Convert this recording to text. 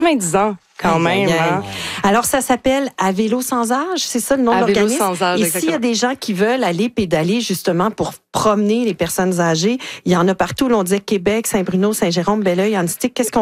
90 ans. Quand même. Hein? Alors, ça s'appelle À vélo sans âge, c'est ça le nom de l'organisme? À vélo sans âge, et s'il y a des gens qui veulent aller pédaler justement pour promener les personnes âgées, il y en a partout. Là, on disait Québec, Saint-Bruno, Saint-Jérôme, Belleuil, Antique. Qu'est-ce qu'on